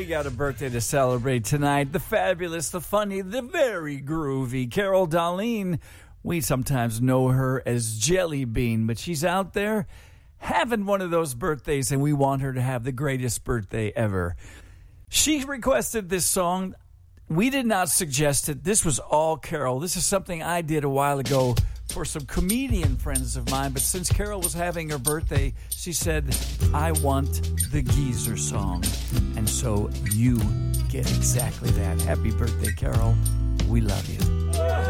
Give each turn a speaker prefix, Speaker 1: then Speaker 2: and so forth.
Speaker 1: we got a birthday to celebrate tonight. The fabulous, the funny, the very groovy Carol Darlene. We sometimes know her as Jelly Bean, but she's out there having one of those birthdays, and we want her to have the greatest birthday ever. She requested this song. We did not suggest it. This was all Carol. This is something I did a while ago for some comedian friends of mine, but since Carol was having her birthday, she said, I want the Geezer song. And so you get exactly that. Happy birthday, Carol. We love you.